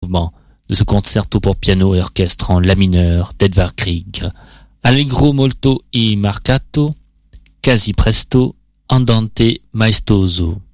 mouvements de ce concerto pour piano et orchestre en la mineur d'Edvard Grieg. Allegro molto e marcato, quasi presto, andante maestoso.